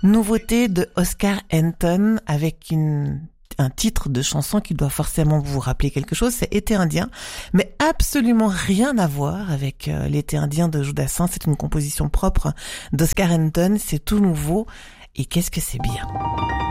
Nouveauté de Oscar Anton avec un titre de chanson qui doit forcément vous rappeler quelque chose, c'est Été indien, mais absolument rien à voir avec l'été indien de Jodassin. C'est une composition propre d'Oscar Anton, c'est tout nouveau et qu'est-ce que c'est bien.